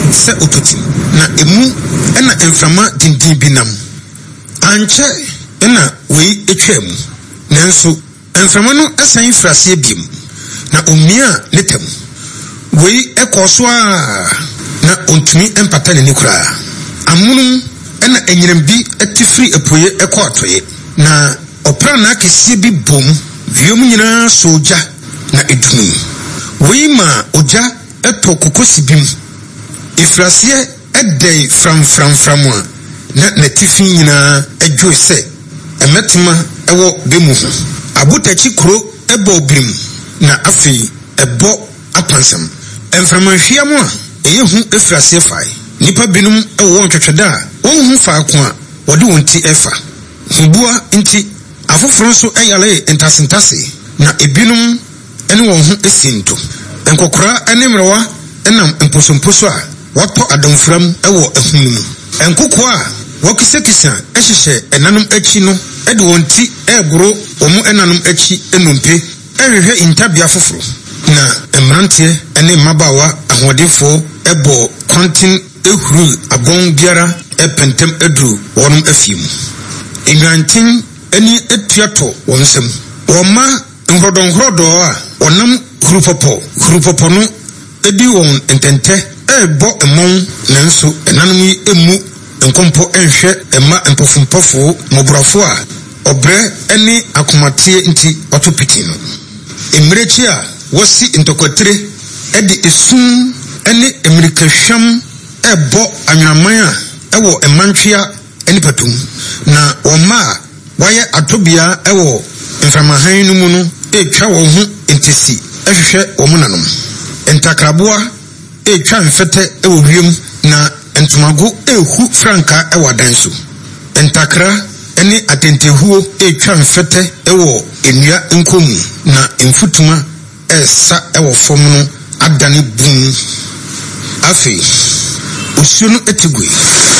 se ototi na emu ena emframa dindin binam anche ena wei etwam nanso emframa no asan frase biem na omia netam wei ekoso a na ontumi empata ne kura amunum ena enyirembi etifri epoye ekoatoye na opra na kese bi bom viom nyina soja na edumi wei ma oja eto kokosi bim ifrasie edei from na netifi nyina edwo se emetima ewo bemu abutachi kro ebo brim na afi ebo apansam enframahwia mo a eyehu ifrasie fai nipa binum ewo ntwetweda wonhu fa ko a wode wonti efa hubua nti afoforo so eyale entasentase na ebinum ene won hu esinto enkokora ene mrewa enam emposomposo a wato adamfram ewo ehunum enkoko a wakisekisa ehihye enanum achi no ede wonti eboro omo enanum achi enumpe ehwehwe intabia foforo na emrantie ene mabawa ahodefo ebo kontin ehuru abon biara epentem edru wonum afiem engrantin eni etuato wonsem woma nhrodonhrodo a onam hurupopo no edi won entente ebo emon nanso enanum yi emu enkompo enhwe ema empofumpofo mobrafo a obre eni akomatie nti otopiti no emrechi a wosi ntokotre edi esum eni emirikahwam ebo anwaman a ewo emantwea eni patum na woma waye atobia ewo mfamahan no mu no etwa wo ho entisi ehwehwe wo munanom entakraboa etwa mfete ewo wiem na entumago ehu franka ewa danso entakra eni atentehuo etwa mfete ewo enua nkomu na emfutuma esa ewo fom no adane bum afi osuo no etigwe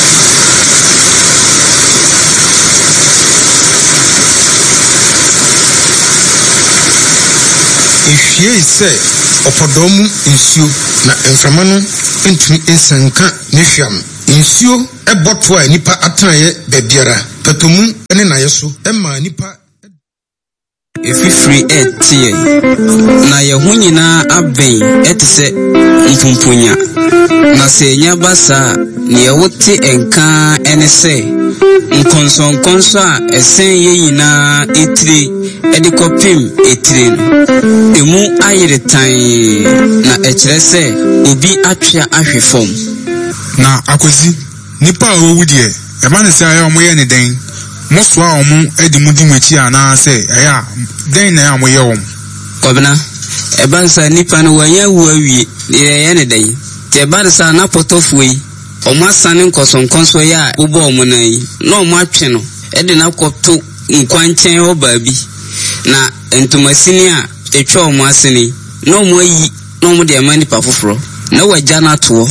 ehwie se opodomu nsuo na enframa no ntumi ensanka ne hwam nsuo eboto a nipa atanaye bebiara patomu ene na yeso ema nipa efifri etie na yehu nyina aben etise mpumpunya na se nya basa ne yewote enka ene se nkonso a esen ye nyina etire edikopim etire no emu ayeretan na ekyerese obi atwea ahwefom na akozi nipa owudie eba ne se aye omoye ne den moso a omo edi mudi machi ana se aya den na amoye wom kobna eba nsa nipa no wanya wu awie ye ne den te eba nsa na potofuyi omo asane nkonso ya ubo omo nan na omo atwe no edi na kopto nkwanchen oba bi na entumasini a etwa omo asene na omo yi na omo de mani pa foforo na wagya na to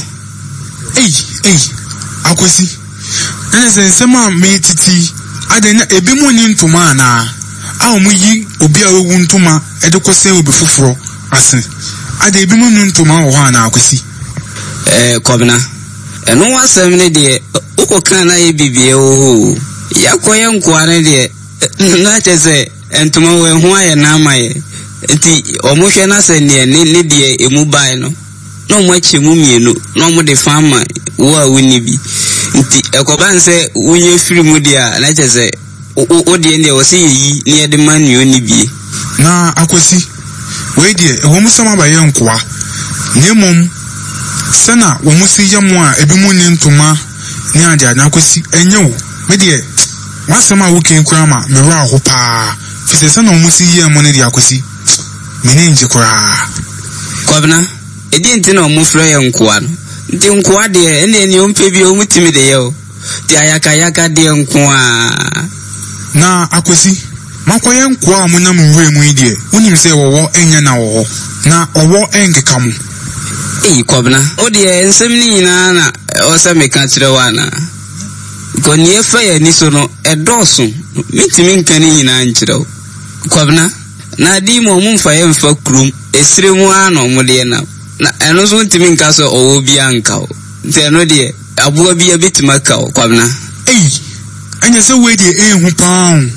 akosi ene sensema me titi adena ebimu ni ntuma na a omo yi obi a owu ntuma edekose obi foforo ase ade ebimu ni ntuma wo ha na akosi kobna eno wasem ne de ukoka na ye bibie o yakoye nkoane de na chese entuma we ho aye na amaye nti omohwe na se ne de emu bai no no mo achemu mienu no mo de fama wo a woni bi nti ekoban se wonye firi mu dia na chese o de ne o se yi ne de manu oni bi na akosi we de ewo musama ba ye nkoa nyemom sana wo musi yamu a ebimu ni ntoma ni ade anakosi enyewo me de wasama wo ken kura ma me wa ho pa fise sana wo musi yamu ne de akosi me ne nje kura kobna edi nti na omo frɛ yɛ nkoa no nti nkoa de ene ni ompe bi omutimi de yɛ o ti ayaka de nkoa na akosi makoye nkoa mo na mwe mu ide unim sɛ wɔwɔ enya na wɔwɔ na ɔwɔ enkeka mo kobna o de nsɛm ni nyina na o sɛ meka kyerɛ wa na ko nie fa yɛ ni so no ɛdɔso mitimi nka ni nyina nkyerɛ kobna na di mo mfa yɛ mfa krum esire mu ano mo de na eno so ntimi nka so owo bia nka o nti no de aboa bi a bitima ka kwabna anya se we de hu paun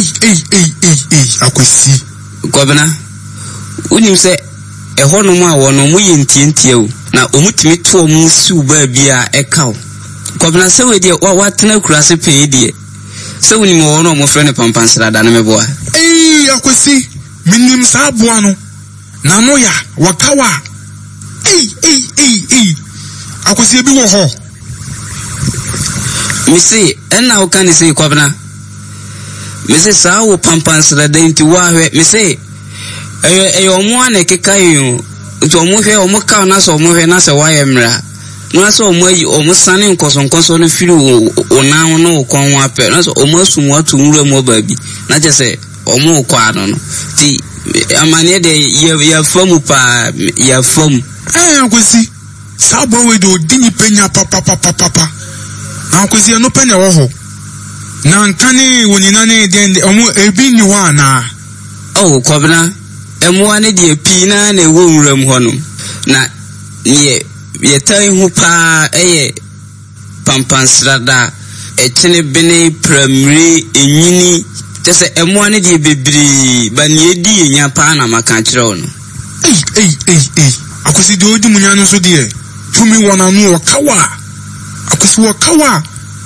akwasi kwabna unim se ehono mu a wono mu yentientie o na omutimi to omu siu ba bia ekaw kwabna se we de watena kurase pe de se unim wono mo frɛ ne pampansra da na meboa akwasi minim sa aboa no na no ya wakawa akwasi bi wo ho misi enna o kan se kwabna misi sa wo pampansra da nti wa hwe misi eyo mo ane kekayo to mo hwe o mo ka na so mo hwe na se wa ye mra na so mo yi o mo sane nkosonkoso no firi o nan no kon wa pe na so o mo sumu atu nwura mo ba bi na je se o mo kwa no ti amane de ya famu pa ya famu akwasi sabo we do dini penya papa na akwasi no penya wo ho na nkane wonina ne den omo ebi ni wa na kwabna emwa ne de pi na ewo nwuram ho no na ye tai hu pa pampansrada echene bene primary enyini tese emwa ne de bebri ba ne edi enya pa na maka kire no akwasi do di munya no so de tumi wona no wakawa akwasi wakawa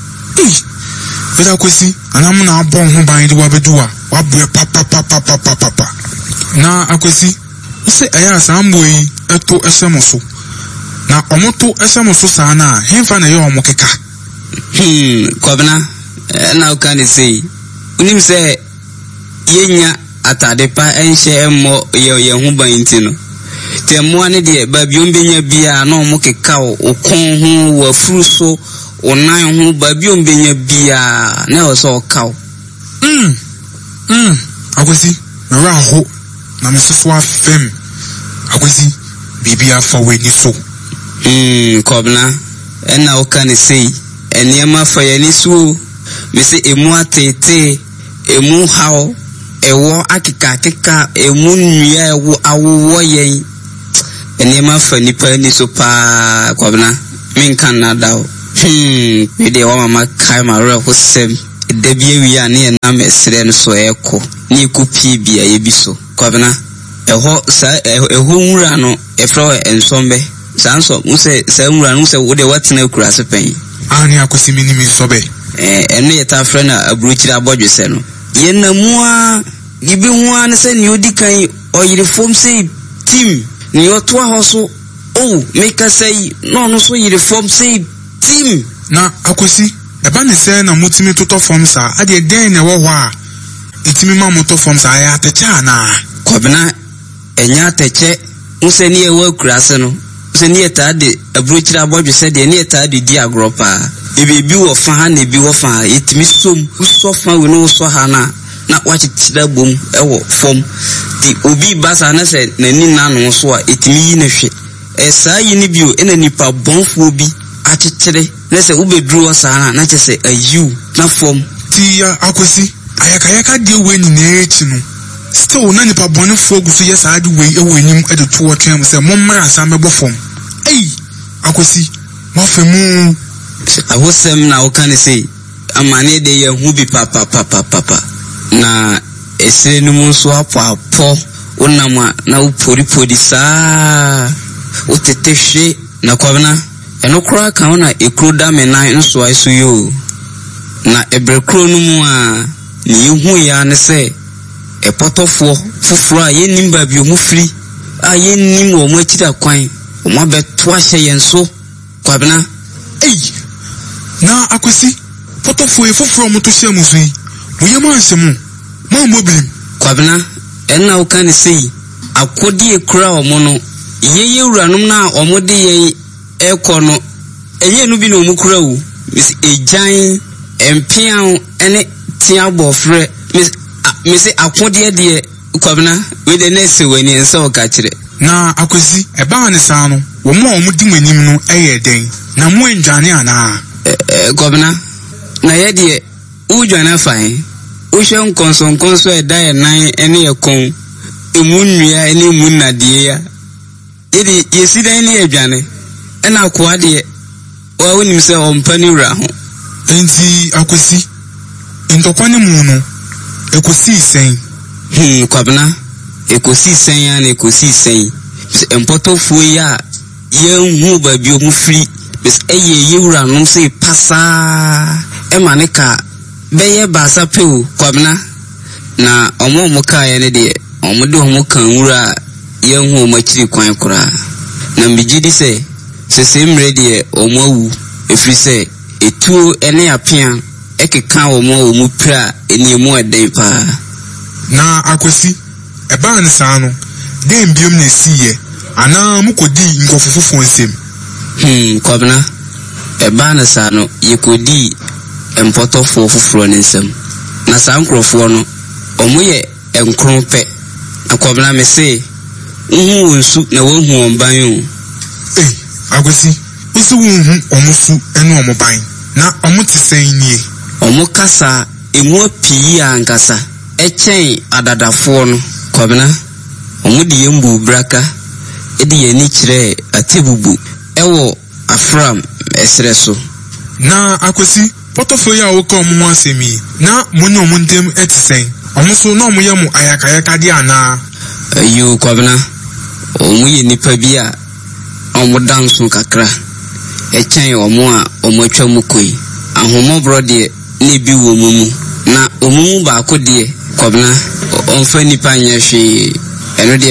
akwasi anam na abon ho ban de wabeduwa wabue papa na akwasi se aya sambo yi eto esemoso na omoto esemoso sana hemfa na ye omokeka kwabna na ukani sei unim se yenya atade pa enhye emmo ye ho ban ntino temo ane de ba biombenya bia na omokeka okon ho wafuru so onan ho ba biombenya bia na o so kaw akwasi na raho na mesoso afem akwasi bibia fa weni so kwabna enna ukani sei eniema fa yani so mese emu atete emu hawo ewo akika emu nwia ewo awowo yen eniema fa nipa ni so pa kwabna minkan na dawo me de wa mama kai ma re ho sem de bia wi a ne na mesre no so eko ni kupi bia ye bi so kwabna eho sa eho nwura no efro ensombe sanso muse sa nwura no se wo de watena kurase pen ani akosi minimi sobe ene yeta frena abruchira abodwese no ye namua gibi huan se ni odikan oyire fom se team ni oto ahoso make us say no so yire fom se team na akosi eba ne se na mutimi toto fom sa ade den ne wo ho a etimi ma moto fom sa ya techa na kwabna enya teche muse ni ewa kurase no se ni eta de abruchira abodwese de ni eta de di agropa ebi wo fa ha na ebi wo fa etimi som so fa we no so ha na wachitira bom ewo fom ti obi basa na se nani nanu so a etimi yi na hwe esa yi ni bio ena nipa bonfo bi achitire na se ubedru osa na che se ayu na fom ti akosi ayaka de we ni na echi no still na nipa bonfo gu so yesa ade we ewo enim ede to wotwem se mommra asa mebo fom akosi mafemu awosem na okane sei amane de ye hu bi papa na esere no mu so apo onama na upori saa otetehwe na kwabna eno kura ka na ekro da me nan nso aiso yo na ebrekro no mu a ni hu ya ne se epotofo fufuro a yenim ba bi omufri a yenim wo mu akida kwan o ma beto ahye yenso kwabna na akosi potofo fufuro mu to hye mu so yi woye ma ansemu ma mobilim kwabna enna ukani sei akodi ekura omo no yeye wuranom na omode ye ekono enye no bi na omukura wu mis ejan empian ene tia bofre mis akodi de kwabna we de nese wani ensa okachire na akosi eba ne sa no wo mo omudi manim no eye den na mo enjane ana kwabna na ye de udwana fain ushen konso edaye nan ene yekon emunua ene munadie ya yedi yesidan ne adwane ena akoade wa wonim se ompani wura ho enti akwesi ntokwa ne mu no ekosi sen kwabena ekosi sen ya na ekosi sen empotofuo ya yenhu ba bi omufri bes eye yewura no se pasa emanika beye basa pew kwabena na omo ka ya ne de omo de omo kan wura yenhu omachiri kwan kura na mbigidi se semre de omo awu efri se etuo ene apia ekeka omo pra eniemu eden pa na akwesi eba ne saa no dem biom na siye ana mukodi nkofofofo nsem kwabena eba ne saa no yekodi empotofo foforo ne nsem na saa nkrofo no omo ye enkron pe akwabena me se uhu wonsu na wohu omban akwesi usu wuhu omusu enu omoban na omutisen nie omukasa emu pii ankasa echen adadafo no kwabena omudi yembu braka edi yani kire atebubu ewo afram esre so na akwesi portfolio ya woka omo asemi na munyo omuntem etisen omuso na omo yemu ayakayaka di ana ayo kwabena omo ye nipa bia omo danso kakra echen omo a omo atwa mukoi ahomo brode ne bi wo mumu na omu ba ko de kwabena onfa nipa nya hwe eno de